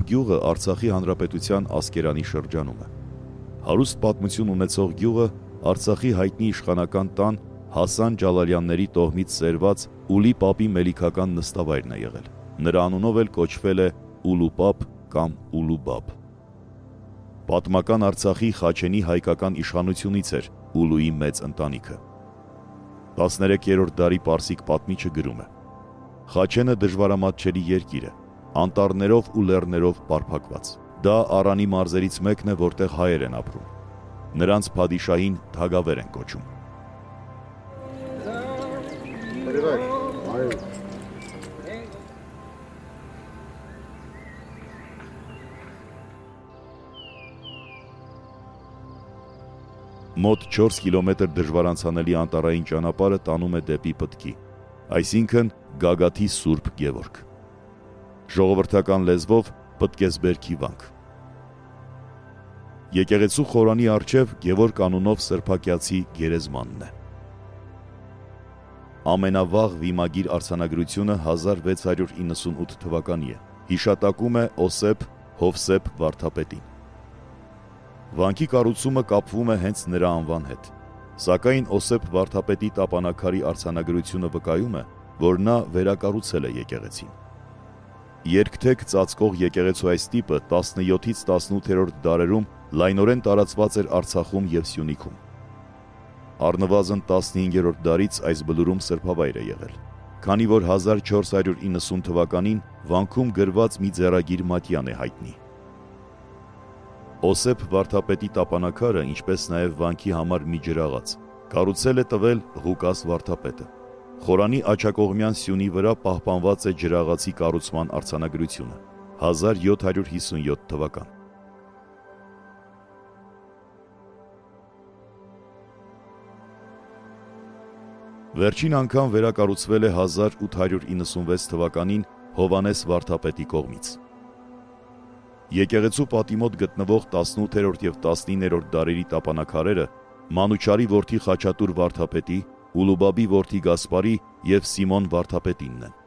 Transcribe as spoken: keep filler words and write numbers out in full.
գյուղը Արցախի Հանրապետության Ասկերանի շրջանում է։ Հարուստ պատմություն ունեցող գյուղը Արցախի հայտնի իշխանական տան Հասան Ջալալյանների տոհմից սերված Ուլի Պապի մելիքական նստավայրն է եղել։ Նրա անունով էլ կոչվել է Ուլուպապ կամ Ուլուբաբ։ Պատմական Արցախի Խաչենի հայկական իշխանությունից էր Ուլուի մեծ ընտանիքը։ տասներեքերորդ դարի պարսիկ պատմիչը գրում է. Խաչենը դժվարամատչելի երկիր է, անտառներով ու լեռներով պարփակված։ Դա Արանի մարզերից մեկն է, որտեղ հայեր են ապրում։ Նրանց փադիշահին Թագավեր են կոչում։ Մոտ չորս կիլոմետր դժվարանցանելի անտառային ճանապարհը տանում է դեպի Պտքի, այսինքն Գագաթի Սուրբ Գևորգ։ Ժողովրդական լեզվով Պտկեսբերքի վանք։ Եկեղեցու խորանի առջև Գևորգ անունով սրբակյացի գերեզմանն է։ Ամենավաղ վիմագիր արձանագրությունը հազար վեց հարյուր իննսունութ թվականի է, հիշատակում է Օսեփ Հովսեփ վարդապետին։ Վանքի կառուցումը կապվում է հենց նրա անվան հետ, սակայն Օսեփ վարդապետի տապանակարի արձանագրությունը վկայում է, որ նա վերակառուցել է եկեղեցին։ Երկթեք ծածկող եկեղեցու այս տիպը տասնյոթից տասնութերորդ դարերում լայնորեն տարածված էր Արցախում և Սյունիքում։ Առնվազն տասնհինգերորդ դարից այս բլուրում սրբավայր է եղել, քանի որ հազար չորս հարյուր իննսուն թվականին վանքում գրված մի ձեռագիր մատյան է հայտնի։ Օսեփ վարդապետի տապանակարը, ինչպես նաև վանքի համար մի ջրաղաց, կառուցել է տվել Ղուկաս վարդապետը։ Խորանի աջակողմյան սյունի վրա պահպանված է ջրաղացի կառուցման արձանագրությունը, հազար յոթ հարյուր հիսունյոթ թվական։ Վերջին անգամ վերակառուցվել է հազար ութ հարյուր իննսունվեց թվականին Հովանես վարդապետի կողմից։ Եկեղեցու պատի մոտ գտնվող տասնութերորդ և տասնիններորդ դարերի տապանակարերը Մանուչարի որդի Խաչատուր վարդապետի, Ուլուբաբի որդի Գասպարի և Սիմոն վարդապետինն են։